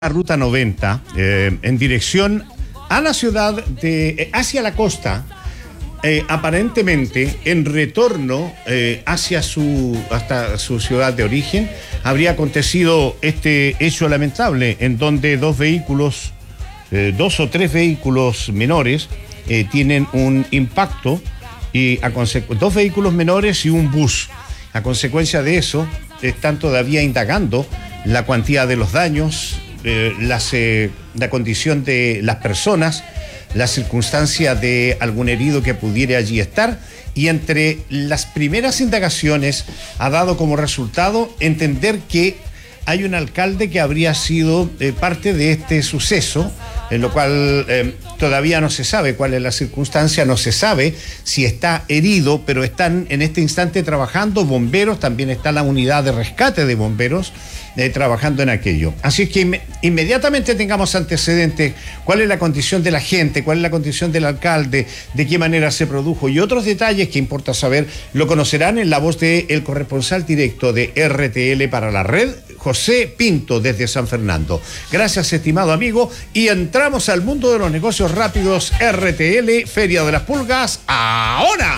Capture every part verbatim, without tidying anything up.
Ruta noventa eh, en dirección a la ciudad de eh, hacia la costa, eh, aparentemente en retorno eh, hacia su hasta su ciudad de origen, habría acontecido este hecho lamentable en donde dos vehículos, eh, dos o tres vehículos menores eh, tienen un impacto y a consecu- dos vehículos menores y un bus. A consecuencia de eso, están todavía indagando la cuantía de los daños. Eh, las, eh, la condición de las personas, la circunstancia de algún herido que pudiera allí estar, y entre las primeras indagaciones ha dado como resultado entender que hay un alcalde que habría sido eh, parte de este suceso, en lo cual eh, todavía no se sabe cuál es la circunstancia, no se sabe si está herido, pero están en este instante trabajando bomberos, también está la unidad de rescate de bomberos eh, trabajando en aquello. Así es que inme- inmediatamente tengamos antecedentes, cuál es la condición de la gente, cuál es la condición del alcalde, de qué manera se produjo y otros detalles que importa saber, lo conocerán en la voz del corresponsal directo de R T L para la red, José Pinto, desde San Fernando. Gracias, estimado amigo, y entramos al mundo de los negocios rápidos. R T L, Feria de las Pulgas, ahora.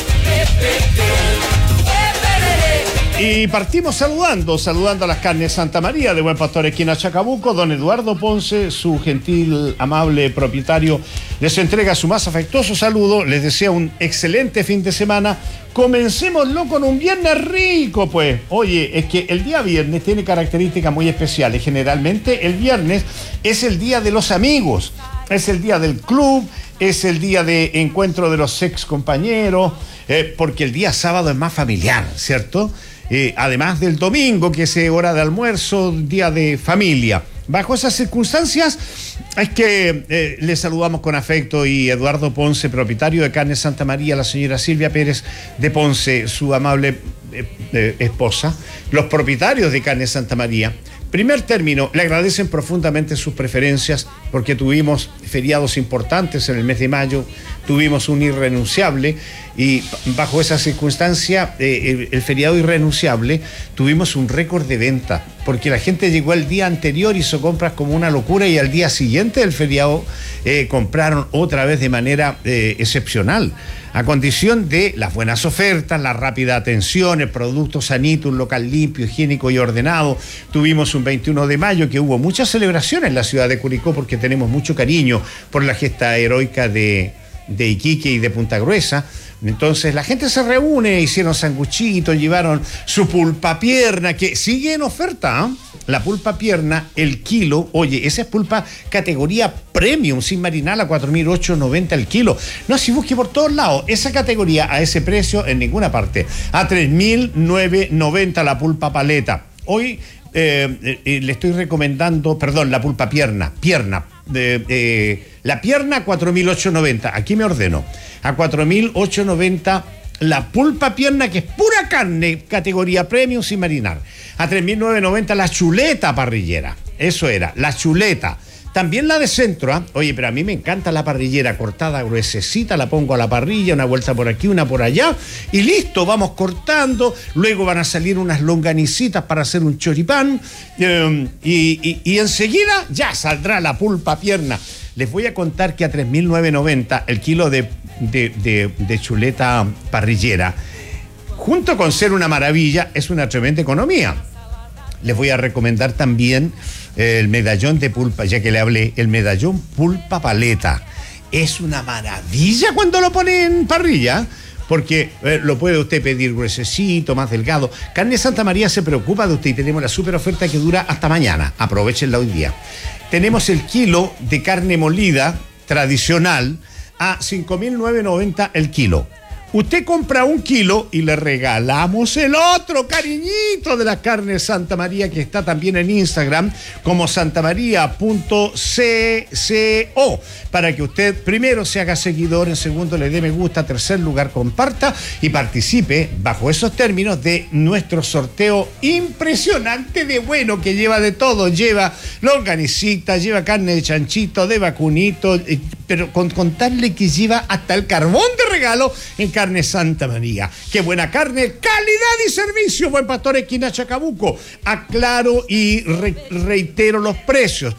Y partimos saludando, saludando a las carnes Santa María de Buen Pastor, esquina Chacabuco. Don Eduardo Ponce, su gentil, amable propietario, les entrega su más afectuoso saludo, les desea un excelente fin de semana. Comencémoslo con un viernes rico, pues. Oye, es que el día viernes tiene características muy especiales. Generalmente el viernes es el día de los amigos, es el día del club, es el día de encuentro de los ex compañeros, eh, porque el día sábado es más familiar, ¿cierto? Eh, además del domingo, que es hora de almuerzo, día de familia. Bajo esas circunstancias, es que eh, le saludamos con afecto, y Eduardo Ponce, propietario de Carnes Santa María, la señora Silvia Pérez de Ponce, su amable eh, eh, esposa, los propietarios de Carnes Santa María. Primer término, le agradecen profundamente sus preferencias, porque tuvimos feriados importantes en el mes de mayo, tuvimos un irrenunciable, y bajo esa circunstancia, eh, el, el feriado irrenunciable, tuvimos un récord de venta, porque la gente llegó el día anterior, hizo compras como una locura, y al día siguiente del feriado eh, compraron otra vez de manera eh, excepcional, a condición de las buenas ofertas, la rápida atención, el producto sanito, un local limpio, higiénico y ordenado. Tuvimos un veintiuno de mayo que hubo muchas celebraciones en la ciudad de Curicó, porque tenemos mucho cariño por la gesta heroica de, de Iquique y de Punta Gruesa. Entonces la gente se reúne, hicieron sanguchitos, llevaron su pulpa pierna, que sigue en oferta, ¿eh? La pulpa pierna, el kilo, oye, esa es pulpa categoría premium, sin marinar, a cuatro mil ochocientos noventa el kilo. No, si busque por todos lados, esa categoría a ese precio en ninguna parte. A tres mil novecientos noventa la pulpa paleta. Hoy eh, eh, le estoy recomendando, perdón, la pulpa pierna, pierna, eh, eh, la pierna a cuatro mil ochocientos noventa, aquí me ordeno, a cuatro mil ochocientos noventa la pulpa pierna, que es pura carne, categoría premium sin marinar. A tres mil novecientos noventa la chuleta parrillera, eso era, la chuleta. También la de centro, ¿eh? Oye, pero a mí me encanta la parrillera cortada, gruesecita, la pongo a la parrilla, una vuelta por aquí, una por allá, y listo, vamos cortando. Luego van a salir unas longanicitas para hacer un choripán, eh, y, y, y enseguida ya saldrá la pulpa pierna. Les voy a contar que a tres mil novecientos noventa el kilo de, de, de, de chuleta parrillera, junto con ser una maravilla, es una tremenda economía. Les voy a recomendar también eh, el medallón de pulpa, ya que le hablé, el medallón pulpa paleta. Es una maravilla cuando lo pone en parrilla, porque eh, lo puede usted pedir gruesecito, más delgado. Carne Santa María se preocupa de usted, y tenemos la super oferta que dura hasta mañana. Aprovechenla hoy día. Tenemos el kilo de carne molida tradicional a cinco mil novecientos noventa el kilo. Usted compra un kilo y le regalamos el otro, cariñito, de la carne Santa María, que está también en Instagram como santamaría punto cco, para que usted primero se haga seguidor, en segundo le dé me gusta, tercer lugar comparta y participe bajo esos términos de nuestro sorteo impresionante de bueno, que lleva de todo, lleva longanicita, lleva carne de chanchito, de vacunito, pero con contarle que lleva hasta el carbón de regalo en Carne Santa María. ¡Qué buena carne! ¡Calidad y servicio! Buen Pastor, esquina Chacabuco. Aclaro y re- reitero los precios.